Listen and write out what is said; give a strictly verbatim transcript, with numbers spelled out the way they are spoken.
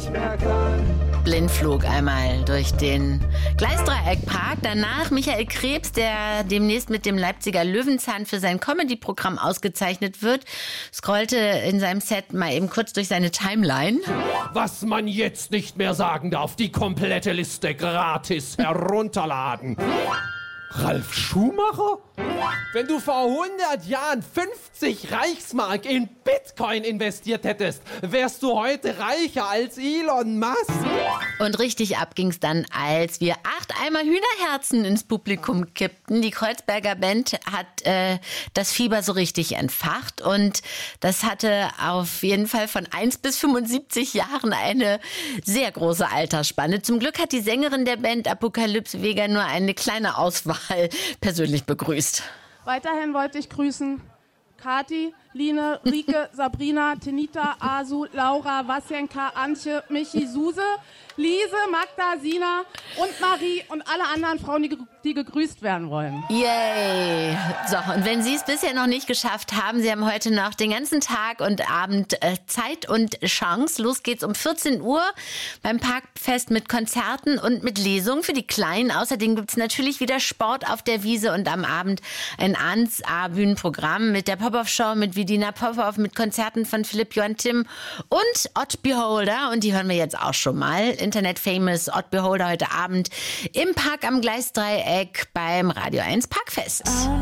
nicht mehr kann. Blindflug einmal durch den Gleisdreieckpark. Danach Michael Krebs, der demnächst mit dem Leipziger Löwenzahn für sein Comedy-Programm ausgezeichnet wird, scrollte in seinem Set mal eben kurz durch seine Timeline. Was man jetzt nicht mehr sagen darf, die komplette Liste gratis herunterladen. Ralf Schumacher? Wenn du vor hundert Jahren fünfzig Reichsmark in Bitcoin investiert hättest, wärst du heute reicher als Elon Musk. Und richtig ab ging's dann, als wir acht Eimer Hühnerherzen ins Publikum kippten. Die Kreuzberger Band hat äh, das Fieber so richtig entfacht und das hatte auf jeden Fall von eins bis fünfundsiebzig Jahren eine sehr große Altersspanne. Zum Glück hat die Sängerin der Band Apokalypse Vega nur eine kleine Auswahl persönlich begrüßt. Weiterhin wollte ich grüßen Kati, Line, Rike, Sabrina, Tenita, Asu, Laura, Wasjenka, Antje, Michi, Suse, Lise, Magda, Sina und Marie und alle anderen Frauen, die, die gegrüßt werden wollen. Yay! So, und wenn Sie es bisher noch nicht geschafft haben, Sie haben heute noch den ganzen Tag und Abend äh, Zeit und Chance. Los geht's um vierzehn Uhr beim Parkfest mit Konzerten und mit Lesungen für die Kleinen. Außerdem gibt's natürlich wieder Sport auf der Wiese und am Abend ein eins A-Bühnenprogramm mit der Pop-Off-Show, mit Vidina Popov, mit Konzerten von Philipp Johann Timm und Odd Beholder. Und die hören wir jetzt auch schon mal. Internet-famous Odd Beholder heute Abend im Park am Gleisdreieck beim Radio eins Parkfest.